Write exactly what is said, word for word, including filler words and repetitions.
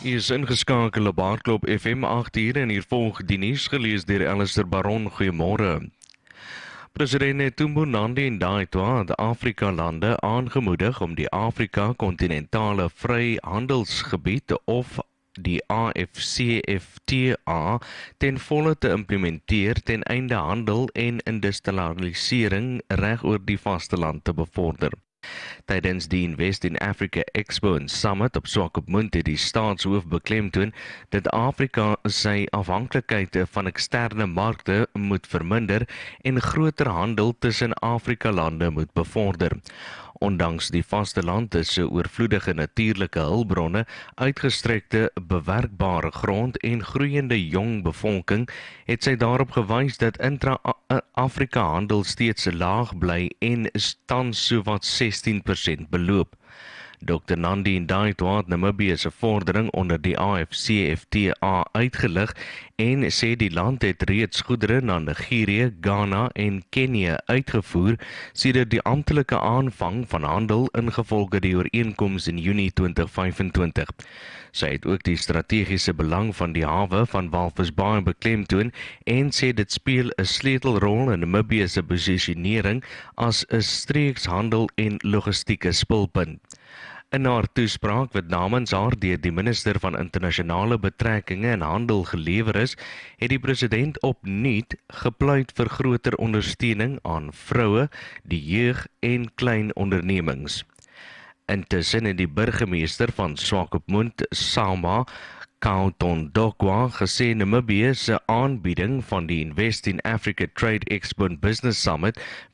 U is ingeskakel op Hardklop F M agt uur en hier volg die nuus gelees deur Alistair Baron. Goeiemôre. President Netumbo Nandi Ndaitwah het Afrika-lande aangemoedig om die Afrika-kontinentale Vryhandelsgebied of die A F C F T A ten volle te implementeer ten einde handel en industrialisering reg oor die vasteland te bevorder. Tydens die Invest in Africa Expo en Summit op Swakopmund het die staatshoof beklemtoon dat Afrika sy afhanklikheid van eksterne markte moet verminder en groter handel tussen Afrika-lande moet bevorder. Ondanks die vasteland se oorvloedige natuurlike hulpbronne, uitgestrekte bewerkbare grond en groeiende jong bevolking, het sy daarop gewys dat intra-Afrika handel steeds laag bly en tans sowat sestien persent beloop. Dokter Nandi Ndaitwah het Namibië se vordering onder die A F C F T A uitgelig en sê die land het reeds goedere na Nigerië, Ghana en Kenia uitgevoer sedert die amptelike aanvang van handel ingevolge die ooreenkoms in Junie twintig vyf-en-twintig. Sy het ook die strategiese belang van die hawe van Walvis Bay beklemtoon en sê dit speel 'n sleutelrol in Namibië se posisionering as 'n streekshandel en logistieke spulpunt. In haar toespraak wat namens haar deur die minister van internasionale betrekkinge en handel gelewer is, het die president opnuut gepleit vir groter ondersteuning aan vroue, die jeug en klein ondernemings. Intussen het die burgemeester van Swakopmund, Sama Kautondokwa, gesê Namibië se aanbieding van die Invest in Africa Trade Expo and Business Summit